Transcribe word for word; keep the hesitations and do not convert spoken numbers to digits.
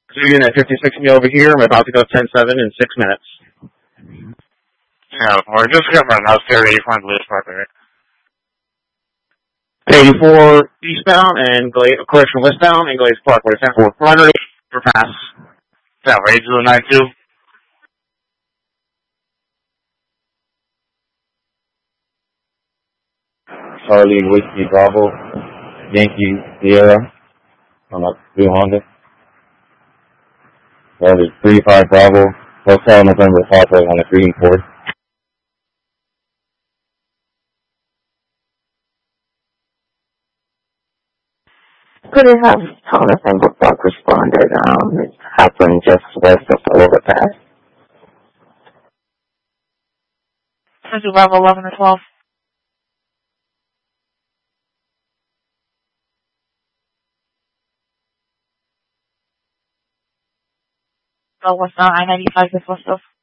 So you're at fifty-six me over here. I'm about to go ten seven in six minutes. Yeah, we're just getting my house here, eighty-four Glaze Park, right? eighty-four eastbound and Glaze, correction, westbound and Glaze Park. What is that for? four hundred for pass. Yeah, eight zero nine two. Charlie Whiskey Bravo, Yankee Sierra, on a blue Honda. That is three five Bravo, Hotel November Papa on a green Ford. Could it have Thomas and Brook responded? Um, it happened just west of the overpass. Central Bravo eleven or twelve. Oh, what's not I ninety-five is west of.